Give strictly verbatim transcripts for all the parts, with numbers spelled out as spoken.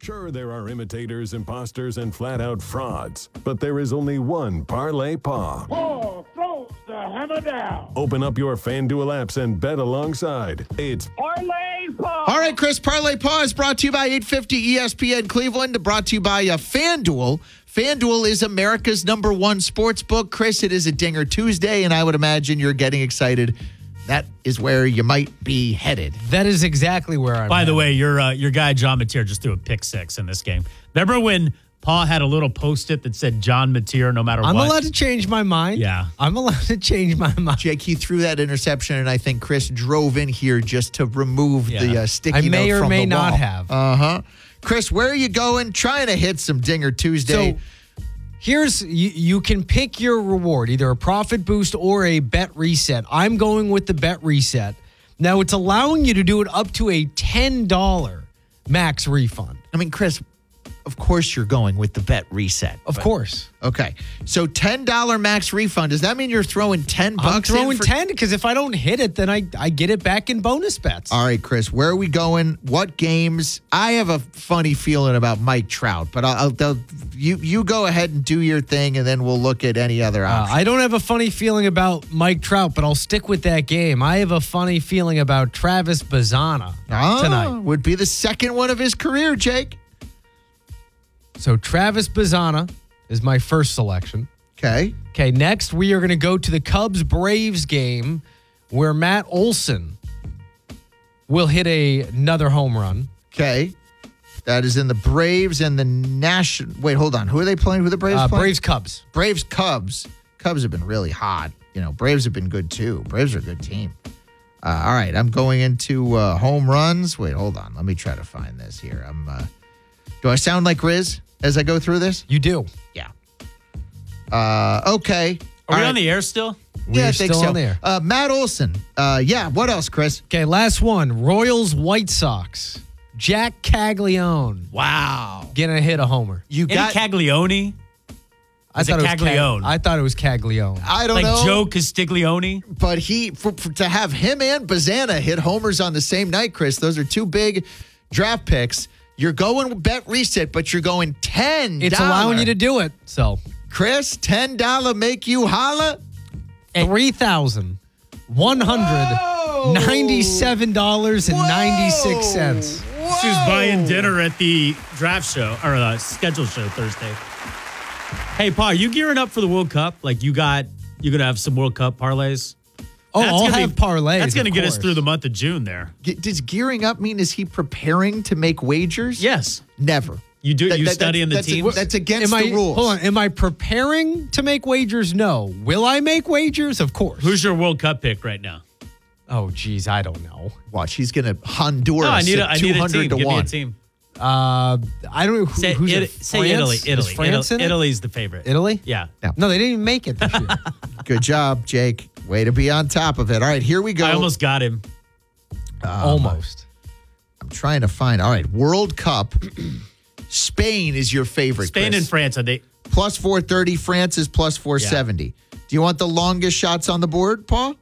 Sure, there are imitators, imposters, and flat-out frauds, but there is only one Parlay Paw. Paw throws the hammer down. Open up your FanDuel apps and bet alongside. It's Parlay Paw. All right, Chris, Parlay Paw is brought to you by eight fifty E S P N Cleveland, brought to you by uh, FanDuel. FanDuel is America's number one sports book. Chris, it is a Dinger Tuesday, and I would imagine you're getting excited. That is where you might be headed. That is exactly where I'm By headed. the way, your uh, your guy, John Mateer, just threw a pick six in this game. Remember when Paul had a little post-it that said John Mateer no matter I'm what? I'm allowed to change my mind. Yeah. I'm allowed to change my mind. Jake, he threw that interception, and I think Chris drove in here just to remove Yeah. the uh, sticky I note may or from may the not wall. have. Uh-huh. Chris, where are you going? Trying to hit some Dinger Tuesday. So here's, you, you can pick your reward, either a profit boost or a bet reset. I'm going with the bet reset. Now, it's allowing you to do it up to a ten dollars max refund. I mean, Chris, of course you're going with the bet reset. Of but- course. Okay. So ten dollars max refund. Does that mean you're throwing ten bucks I'm in throwing for- ten because if I don't hit it, then I, I get it back in bonus bets. All right, Chris, where are we going? What games? I have a funny feeling about Mike Trout, but I'll, I'll, I'll you you go ahead and do your thing, and then we'll look at any other Uh, options. I don't have a funny feeling about Mike Trout, but I'll stick with that game. I have a funny feeling about Travis Bazzana Ah, tonight. would be the second one of his career, Jake. So Travis Bazzana is my first selection. Okay. Okay, next we are going to go to the Cubs-Braves game where Matt Olson will hit a, another home run. Okay. That is in the Braves and the National. Wait, hold on. Who are they playing? Who are the Braves Uh, playing? Braves-Cubs. Braves Cubs. Cubs have been really hot. You know, Braves have been good too. Braves are a good team. Uh, all right, I'm going into uh, home runs. Wait, hold on. Let me try to find this here. I'm. Uh, do I sound like Riz as I go through this? You do. Yeah. Uh, okay. Are All we right. on the air still? Yeah, We're I think still so. on the air. Uh, Matt Olson. Uh, yeah. What else, Chris? Okay, last one. Royals-White Sox. Jack Caglione Wow. gonna hit a homer. You Any got. Caglione? I Is it thought it was Caglione? Cag- I thought it was Caglione. I don't Like know. Joe Castiglione? But he for, for, to have him and Bazzana hit homers on the same night, Chris. Those are two big draft picks. You're going with bet reset, but you're going ten dollars. It's allowing you to do it. So Chris, ten dollars make you holla? three thousand one hundred ninety-seven dollars and ninety-six cents. She was buying dinner at the draft show, or the schedule show Thursday. Hey, Pa, are you gearing up for the World Cup? Like, you got, you're going to have some World Cup parlays? Oh, That's I'll gonna have be- parlays. That's going to of get us course. through the month of June there. G- Does gearing up mean is he preparing to make wagers? Yes. Never. You do, That- you that- studying the that's, teams? That's, that's against Am I, the rules. Hold on. Am I preparing to make wagers? No. Will I make wagers? Of course. Who's your World Cup pick right now? Oh, geez. I don't know. Watch, he's going to Honduras No, I need a, at I two need a hundred team. to Give me a one. team. Uh, I don't know. Who, Say, who's It- it? say France? Italy. Is Italy. France Italy in it? Italy's the favorite. Italy? Yeah. No, they didn't even make it this year. Good job, Jake. Way to be on top of it. All right, here we go. I almost got him. Almost. I'm trying to find. All right, World Cup. Spain is your favorite. Spain Chris. and France, are they? Plus four thirty. France is plus four seventy. Do you want the longest shots on the board, Paul?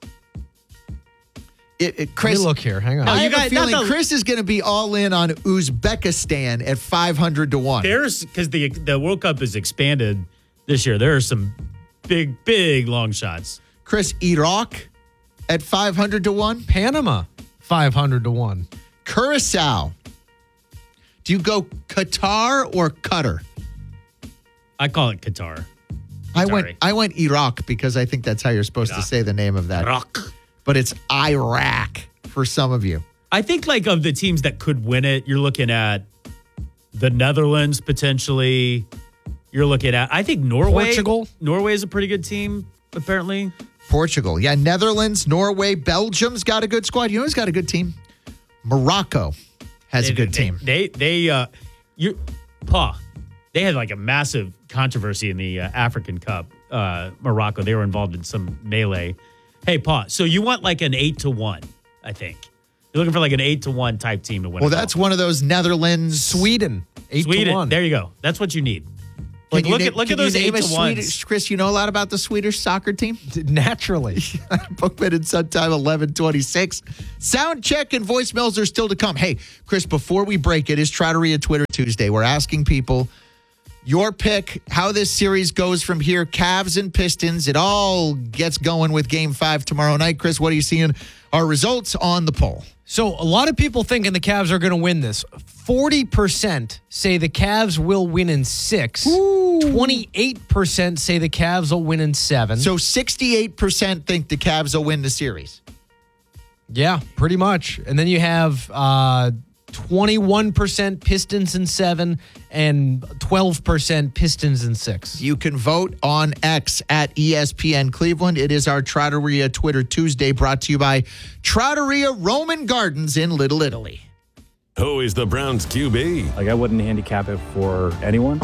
It, it, Chris, Let me look here. Hang on. I you have got- a feeling not the- Chris is going to be all in on Uzbekistan at five hundred to one. There's, because the, the World Cup is expanded this year. There are some big, big long shots. Chris, Iraq at five hundred to one. Panama, five hundred to one. Curacao. Do you go Qatar or Qatar? I call it Qatar. I went Qatari. I went Iraq because I think that's how you're supposed Iraq. to say the name of that. Iraq. But it's Iraq for some of you. I think, like, of the teams that could win it, you're looking at the Netherlands potentially. You're looking at, I think, Norway. Portugal? Norway is a pretty good team, apparently. Portugal. Yeah, Netherlands, Norway, Belgium's got a good squad. You know who's got a good team? Morocco has They- a good they- team. They, they, uh, you, Pa, they had like a massive controversy in the uh, African Cup. Uh, Morocco, they were involved in some melee. Hey, Pa, so you want like an eight to one, I think. You're looking for like an eight to one type team to win. Well, it that's all. one of those Netherlands. Sweden, eight Sweden. to one. There you go. That's what you need. Like, Can you look na- at look can at those you name eight a to ones. Swedish, Chris, you know a lot about the Swedish soccer team? Naturally. Bookman and Suntime eleven twenty-six. Sound check and voicemails are still to come. Hey, Chris, before we break it, is Trattoria Twitter Tuesday. We're asking people your pick, how this series goes from here. Cavs and Pistons. It all gets going with game five tomorrow night. Chris, what are you seeing? Our results on the poll. So a lot of people thinking the Cavs are going to win this. forty percent say the Cavs will win in six. Ooh. twenty-eight percent say the Cavs will win in seven. So sixty-eight percent think the Cavs will win the series. Yeah, pretty much. And then you have uh, twenty-one percent Pistons in seven and twelve percent Pistons in six. You can vote on X at E S P N Cleveland. It is our Trattoria Twitter Tuesday, brought to you by Trattoria Roman Gardens in Little Italy. Who is the Browns Q B? Like, I wouldn't handicap it for anyone.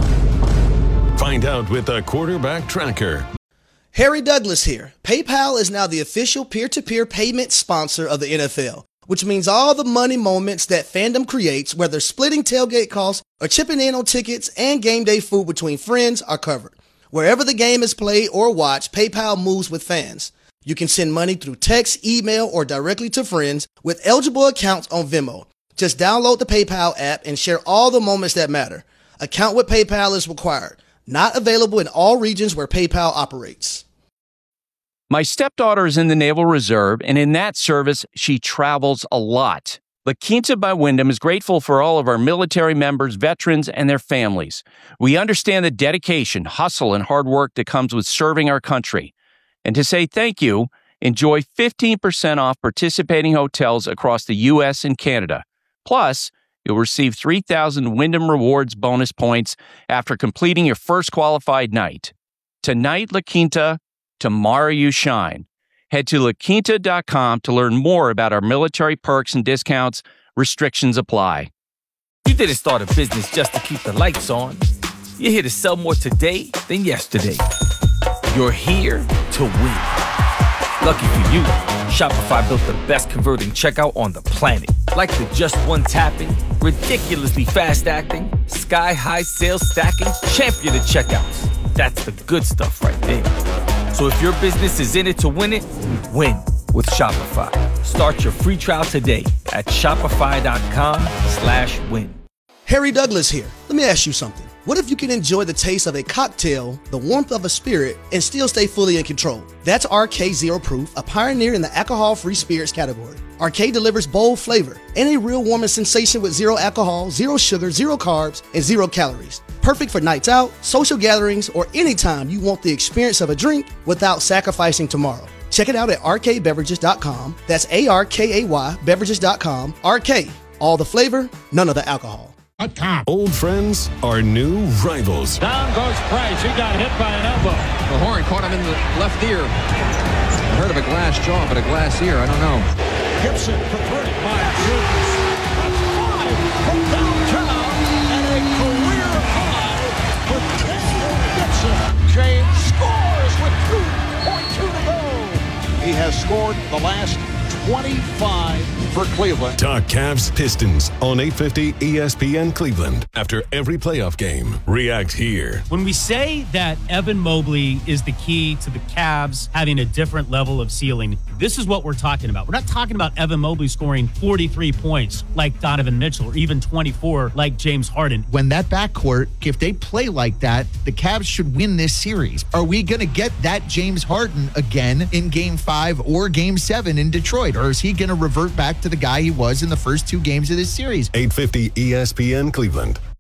Find out with the Quarterback Tracker. Harry Douglas here. PayPal is now the official peer-to-peer payment sponsor of the N F L, which means all the money moments that fandom creates, whether splitting tailgate costs or chipping in on tickets and game day food between friends, are covered. Wherever the game is played or watched, PayPal moves with fans. You can send money through text, email, or directly to friends with eligible accounts on Venmo. Just download the PayPal app and share all the moments that matter. Account with PayPal is required. Not available in all regions where PayPal operates. My stepdaughter is in the Naval Reserve, and in that service, she travels a lot. La Quinta by Wyndham is grateful for all of our military members, veterans, and their families. We understand the dedication, hustle, and hard work that comes with serving our country. And to say thank you, enjoy fifteen percent off participating hotels across the U S and Canada. Plus, you'll receive three thousand Wyndham Rewards bonus points after completing your first qualified night. Tonight, La Quinta, tomorrow you shine. Head to la quinta dot com to learn more about our military perks and discounts. Restrictions apply. You didn't start a business just to keep the lights on. You're here to sell more today than yesterday. You're here to win. Lucky for you, Shopify built the best converting checkout on the planet. Like the just one tapping, ridiculously fast acting, sky-high sales stacking, champion of checkouts. That's the good stuff right there. So if your business is in it to win it, win with Shopify. Start your free trial today at shopify.com slash win. Harry Douglas here. Let me ask you something. What if you can enjoy the taste of a cocktail, the warmth of a spirit, and still stay fully in control? That's R K Zero Proof, a pioneer in the alcohol-free spirits category. R K delivers bold flavor and a real warming sensation with zero alcohol, zero sugar, zero carbs, and zero calories. Perfect for nights out, social gatherings, or anytime you want the experience of a drink without sacrificing tomorrow. Check it out at r k beverages dot com. That's A R K A Y beverages dot com. R K, all the flavor, none of the alcohol. Old friends are new rivals. Down goes Price. He got hit by an elbow. The horn caught him in the left ear. I heard of a glass jaw, but a glass ear, I don't know. Gibson for three. My goodness. That's five from downtown and a career high for Tristan Gibson. James scores with two point two to go. He has scored the last twenty-five for Cleveland. Talk Cavs Pistons on eight fifty E S P N Cleveland. After every playoff game, react here. When we say that Evan Mobley is the key to the Cavs having a different level of ceiling, this is what we're talking about. We're not talking about Evan Mobley scoring forty-three points like Donovan Mitchell or even twenty-four like James Harden. When that backcourt, if they play like that, the Cavs should win this series. Are we going to get that James Harden again in game five or game seven in Detroit? Or is he going to revert back to the guy he was in the first two games of this series? eight fifty E S P N Cleveland.